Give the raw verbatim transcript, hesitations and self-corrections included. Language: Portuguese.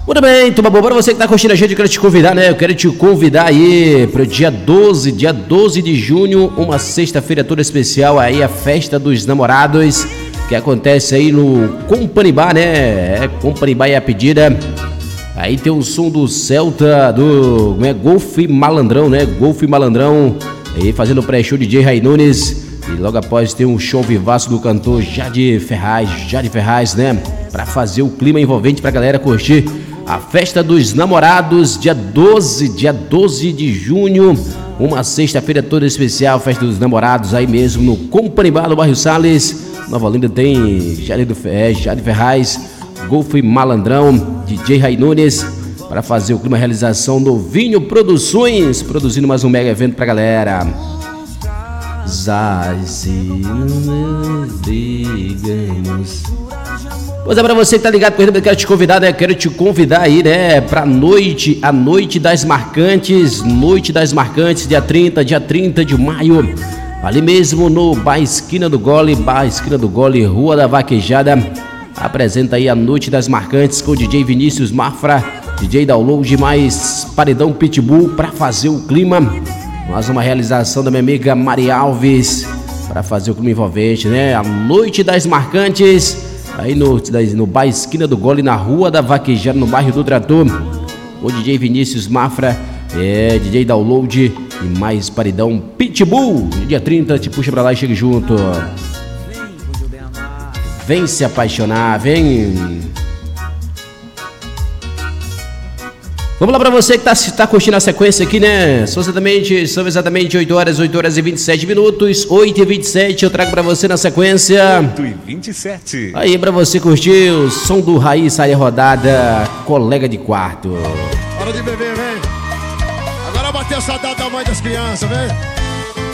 Muito bem, turma boa, para você que tá curtindo a gente, eu quero te convidar, né? Eu quero te convidar aí pro dia doze, dia doze de junho, uma sexta-feira toda especial aí, a Festa dos Namorados, que acontece aí no Company Bar, né? É, Company Bar é a pedida. Aí tem o som do Celta, do né, Golf Malandrão, né? Golf Malandrão, aí fazendo pré-show D J Ray Nunes. E logo após tem um show vivaço do cantor Jade Ferraz, Jade Ferraz, né? Pra fazer o clima envolvente pra galera curtir a Festa dos Namorados, dia doze, dia doze de junho, uma sexta-feira toda especial, Festa dos Namorados, aí mesmo no Company Bar do bairro Salles. Nova Olinda tem Jade, é, Jade Ferraz, Golf Malandrão, D J Ray Nunes, para fazer o clima, realização Novinho Produções, produzindo mais um mega evento pra galera. Digamos. Pois é, pra você que tá ligado com ele, eu quero te convidar, né? Quero te convidar aí, né? Pra noite, a Noite das Marcantes, Noite das Marcantes, dia trinta, dia trinta de maio, ali mesmo no Bar Esquina do Gole, Bar Esquina do Gole, Rua da Vaquejada. Apresenta aí a Noite das Marcantes com o D J Vinícius Mafra, D J Download mais Paredão Pitbull pra fazer o clima. Mais uma realização da minha amiga Maria Alves para fazer o clima envolvente, né? A Noite das Marcantes, aí no, no Bar Esquina do Gole, na Rua da Vaquejada, no bairro do Trator. O D J Vinícius Mafra, é, D J Download e mais Paredão Pitbull. Dia trinta, te puxa pra lá e chega junto. Vem se apaixonar, vem. Vamos lá pra você que tá, tá curtindo a sequência aqui, né? São exatamente, são exatamente oito horas, oito horas e vinte e sete minutos, oito e vinte e sete, eu trago pra você na sequência. oito e vinte e sete. Aí pra você curtir o som do Raiz, área rodada, colega de quarto. Hora de beber, vem. Agora bateu a saudade da mãe das crianças, vem.